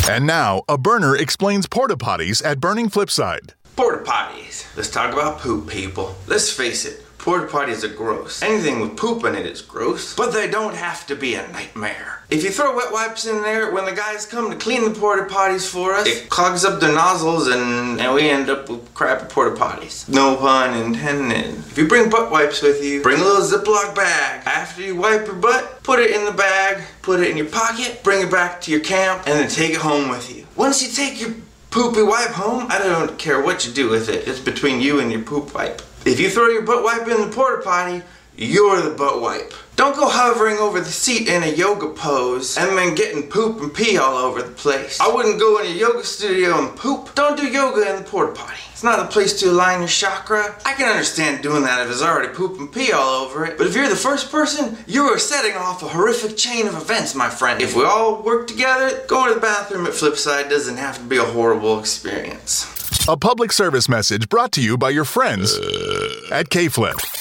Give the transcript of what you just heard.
And now, a burner explains porta potties at Burning Flipside. Porta potties. Let's talk about poop, people. Let's face it, porta potties are gross. Anything with poop in it is gross, but they don't have to be a nightmare. If you throw wet wipes in there, when the guys come to clean the porta potties for us, it clogs up their nozzles and we end up with crappy porta potties. No pun intended. If you bring butt wipes with you, bring a little Ziploc bag. After you wipe your butt, put it in the bag, put it in your pocket, bring it back to your camp, and then take it home with you. Once you take your poopy wipe home, I don't care what you do with it. It's between you and your poop wipe. If you throw your butt wipe in the porta potty, you're the butt wipe. Don't go hovering over the seat in a yoga pose and then getting poop and pee all over the place. I wouldn't go in a yoga studio and poop. Don't do yoga in the porta potty. It's not a place to align your chakra. I can understand doing that if there's already poop and pee all over it. But if you're the first person, you are setting off a horrific chain of events, my friend. If we all work together, going to the bathroom at Flipside doesn't have to be a horrible experience. A public service message brought to you by your friends at K-Flip.